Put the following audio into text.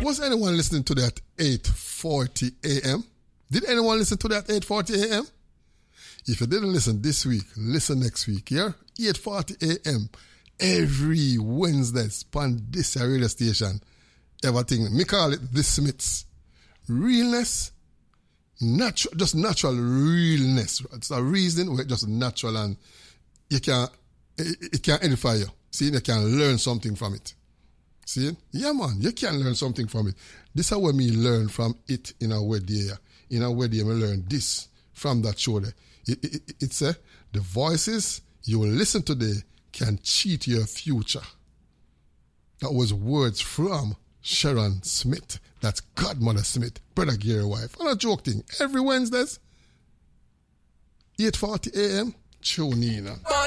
Was anyone listening to that 8:40 a.m.? Did anyone listen to that 8:40 a.m.? If you didn't listen this week, listen next week, yeah? 8:40 a.m. every Wednesday on this radio station. Everything. Me call it The Smiths. Realness, just natural realness. It's a reason where it's just natural and it can edify you. See, you can learn something from it. See? Yeah, man, you can learn something from it. This is what me learn from it in a way there. In a way there, me learn this from that show there. It's the voices you will listen today can cheat your future. That was words from Sharon Smith. That's Godmother Smith, Brother Gary wife. I'm not joking. Every Wednesdays, 8:40 a.m., tune in.